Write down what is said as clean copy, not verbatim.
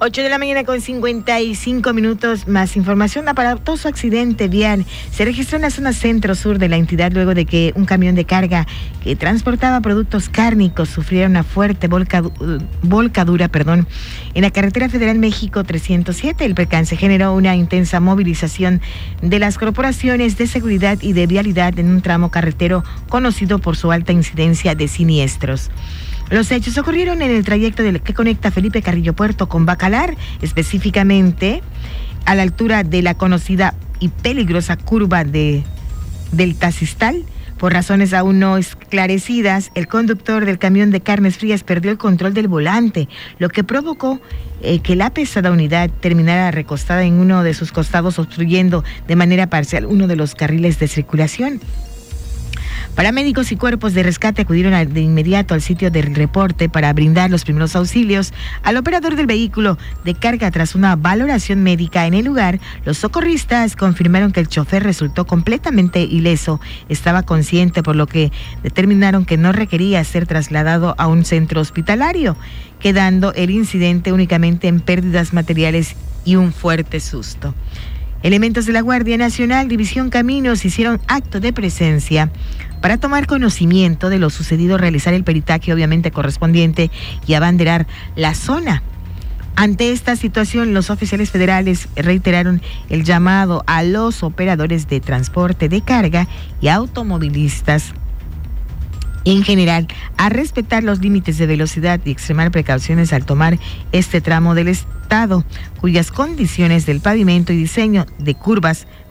8 de la mañana con 55 minutos. Más información. Aparatoso accidente vial se registró en la zona centro-sur de la entidad luego de que un camión de carga que transportaba productos cárnicos sufriera una fuerte volcadura en la carretera federal México 307. El percance generó una intensa movilización de las corporaciones de seguridad y de vialidad en un tramo carretero conocido por su alta incidencia de siniestros. Los hechos ocurrieron en el trayecto que conecta Felipe Carrillo Puerto con Bacalar, específicamente a la altura de la conocida y peligrosa curva del Taxistal. Por razones aún no esclarecidas, el conductor del camión de carnes frías perdió el control del volante, lo que provocó que la pesada unidad terminara recostada en uno de sus costados, obstruyendo de manera parcial uno de los carriles de circulación. Paramédicos y cuerpos de rescate acudieron de inmediato al sitio del reporte para brindar los primeros auxilios al operador del vehículo de carga. Tras una valoración médica en el lugar, los socorristas confirmaron que el chofer resultó completamente ileso, estaba consciente, por lo que determinaron que no requería ser trasladado a un centro hospitalario, quedando el incidente únicamente en pérdidas materiales y un fuerte susto. Elementos de la Guardia Nacional, División Caminos, hicieron acto de presencia para tomar conocimiento de lo sucedido, realizar el peritaje obviamente correspondiente y abanderar la zona. Ante esta situación, los oficiales federales reiteraron el llamado a los operadores de transporte de carga y automovilistas en general a respetar los límites de velocidad y extremar precauciones al tomar este tramo del estado, cuyas condiciones del pavimento y diseño de curvas